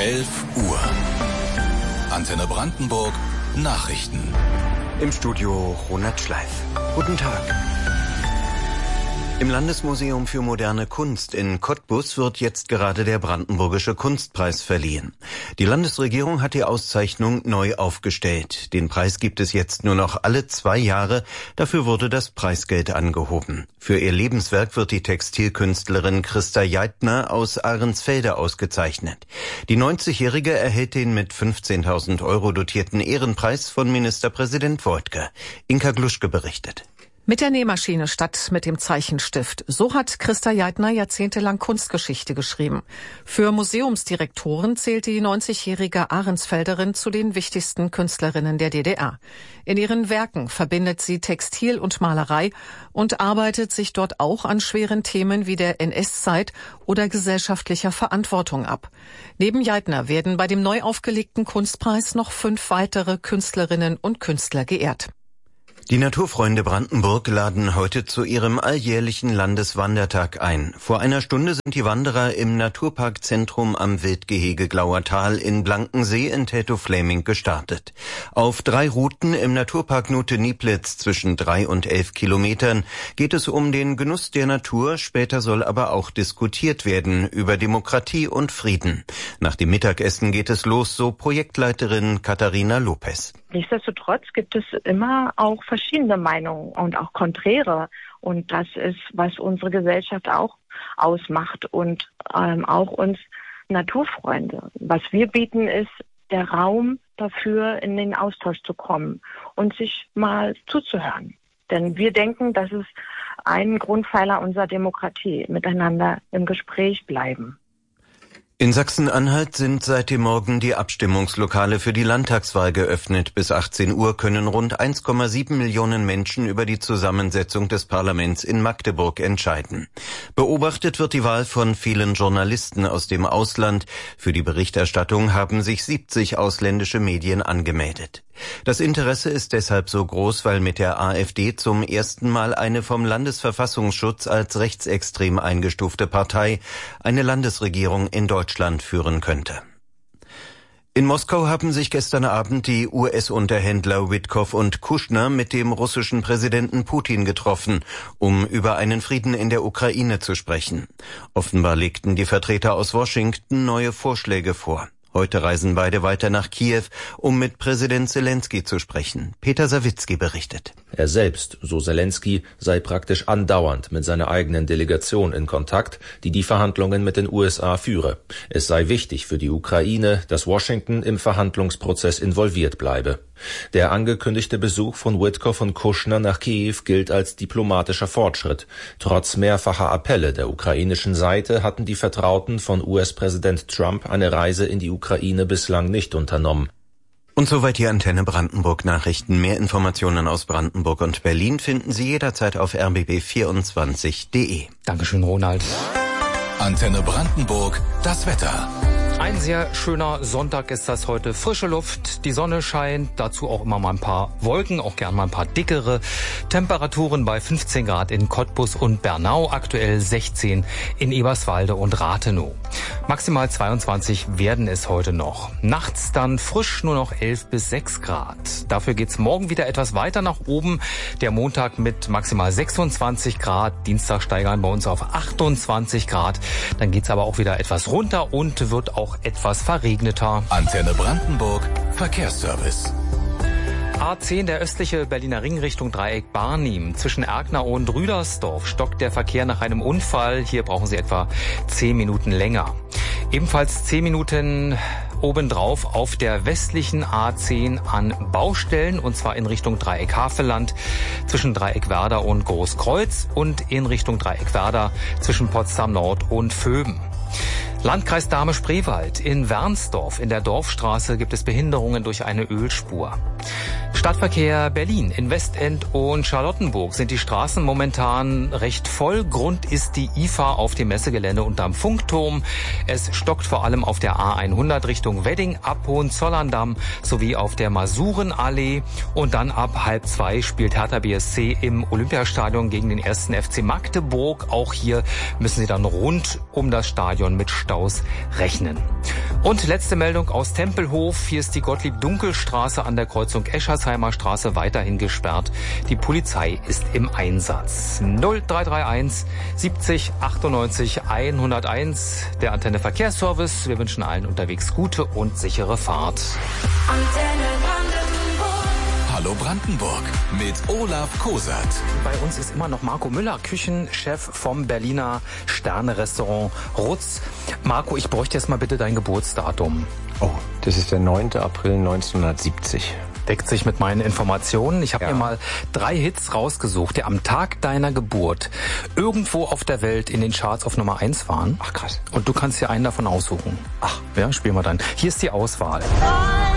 11 Uhr. Antenne Brandenburg, Nachrichten. Im Studio Ronald Schleif. Guten Tag. Im Landesmuseum für moderne Kunst in Cottbus wird jetzt gerade der Brandenburgische Kunstpreis verliehen. Die Landesregierung hat die Auszeichnung neu aufgestellt. Den Preis gibt es jetzt nur noch alle 2 Jahre. Dafür wurde das Preisgeld angehoben. Für ihr Lebenswerk wird die Textilkünstlerin Christa Jeitner aus Ahrensfelde ausgezeichnet. Die 90-Jährige erhält den mit 15.000 € dotierten Ehrenpreis von Ministerpräsident Woidke. Inka Gluschke berichtet. Mit der Nähmaschine statt mit dem Zeichenstift. So hat Christa Jeitner jahrzehntelang Kunstgeschichte geschrieben. Für Museumsdirektoren zählt die 90-jährige Ahrensfelderin zu den wichtigsten Künstlerinnen der DDR. In ihren Werken verbindet sie Textil und Malerei und arbeitet sich dort auch an schweren Themen wie der NS-Zeit oder gesellschaftlicher Verantwortung ab. Neben Jeitner werden bei dem neu aufgelegten Kunstpreis noch 5 weitere Künstlerinnen und Künstler geehrt. Die Naturfreunde Brandenburg laden heute zu ihrem alljährlichen Landeswandertag ein. Vor einer Stunde sind die Wanderer im Naturparkzentrum am Wildgehege Glauertal in Blankensee in Teltow-Fläming gestartet. Auf 3 Routen im Naturpark Note-Nieplitz zwischen 3 und 11 Kilometern geht es um den Genuss der Natur. Später soll aber auch diskutiert werden über Demokratie und Frieden. Nach dem Mittagessen geht es los, so Projektleiterin Katharina Lopez. Nichtsdestotrotz gibt es immer auch verschiedene Meinungen und auch konträre. Und das ist, was unsere Gesellschaft auch ausmacht und auch uns Naturfreunde. Was wir bieten, ist der Raum dafür, in den Austausch zu kommen und sich mal zuzuhören. Denn wir denken, das ist ein Grundpfeiler unserer Demokratie, miteinander im Gespräch bleiben. In Sachsen-Anhalt sind seit dem Morgen die Abstimmungslokale für die Landtagswahl geöffnet. Bis 18 Uhr können rund 1,7 Millionen Menschen über die Zusammensetzung des Parlaments in Magdeburg entscheiden. Beobachtet wird die Wahl von vielen Journalisten aus dem Ausland. Für die Berichterstattung haben sich 70 ausländische Medien angemeldet. Das Interesse ist deshalb so groß, weil mit der AfD zum ersten Mal eine vom Landesverfassungsschutz als rechtsextrem eingestufte Partei eine Landesregierung in Deutschland führen könnte. In Moskau haben sich gestern Abend die US-Unterhändler Witkow und Kushner mit dem russischen Präsidenten Putin getroffen, um über einen Frieden in der Ukraine zu sprechen. Offenbar legten die Vertreter aus Washington neue Vorschläge vor. Heute reisen beide weiter nach Kiew, um mit Präsident Selenskyj zu sprechen. Peter Sawicki berichtet. Er selbst, so Selenskyj, sei praktisch andauernd mit seiner eigenen Delegation in Kontakt, die die Verhandlungen mit den USA führe. Es sei wichtig für die Ukraine, dass Washington im Verhandlungsprozess involviert bleibe. Der angekündigte Besuch von Witkow und Kushner nach Kiew gilt als diplomatischer Fortschritt. Trotz mehrfacher Appelle der ukrainischen Seite hatten die Vertrauten von US-Präsident Trump eine Reise in die Ukraine bislang nicht unternommen. Und soweit die Antenne Brandenburg Nachrichten. Mehr Informationen aus Brandenburg und Berlin finden Sie jederzeit auf rbb24.de. Dankeschön, Ronald. Antenne Brandenburg, das Wetter. Ein sehr schöner Sonntag ist das heute. Frische Luft, die Sonne scheint, dazu auch immer mal ein paar Wolken, auch gern mal ein paar dickere. Temperaturen bei 15 Grad in Cottbus und Bernau, aktuell 16 in Eberswalde und Rathenow. Maximal 22 werden es heute noch. Nachts dann frisch nur noch 11 bis 6 Grad. Dafür geht's morgen wieder etwas weiter nach oben. Der Montag mit maximal 26 Grad, Dienstag steigern bei uns auf 28 Grad. Dann geht's aber auch wieder etwas runter und wird auch etwas verregneter. Antenne Brandenburg, Verkehrsservice. A10, der östliche Berliner Ring Richtung Dreieck Barnim. Zwischen Erkner und Rüdersdorf stockt der Verkehr nach einem Unfall. Hier brauchen Sie etwa 10 Minuten länger. Ebenfalls 10 Minuten obendrauf auf der westlichen A10 an Baustellen, und zwar in Richtung Dreieck Havelland zwischen Dreieck Werder und Großkreuz und in Richtung Dreieck Werder zwischen Potsdam Nord und Vöben. Landkreis Dahme-Spreewald. In Wernsdorf in der Dorfstraße gibt es Behinderungen durch eine Ölspur. Stadtverkehr Berlin. In Westend und Charlottenburg sind die Straßen momentan recht voll. Grund ist die IFA auf dem Messegelände unterm Funkturm. Es stockt vor allem auf der A100 Richtung Wedding, ab Hohenzollern-Damm sowie auf der Masurenallee. Und dann ab 1:30 spielt Hertha BSC im Olympiastadion gegen den 1. FC Magdeburg. Auch hier müssen Sie dann rund um das Stadion mit Staus rechnen. Und letzte Meldung aus Tempelhof. Hier ist die Gottlieb-Dunkel-Straße an der Kreuzung Eschersheimer Straße weiterhin gesperrt. Die Polizei ist im Einsatz. 0331 70 98 101, der Antenne Verkehrsservice. Wir wünschen allen unterwegs gute und sichere Fahrt. Antenne Brandenburg. Hallo Brandenburg mit Olaf Kosert. Bei uns ist immer noch Marco Müller, Küchenchef vom Berliner Sterne-Restaurant Rutz. Marco, ich bräuchte jetzt mal bitte dein Geburtsdatum. Oh, das ist der 9. April 1970. Deckt sich mit meinen Informationen. Ich habe mir mal 3 Hits rausgesucht, die am Tag deiner Geburt irgendwo auf der Welt in den Charts auf Nummer 1 waren. Ach krass. Und du kannst dir einen davon aussuchen. Ach. Ja, spielen wir dann. Hier ist die Auswahl.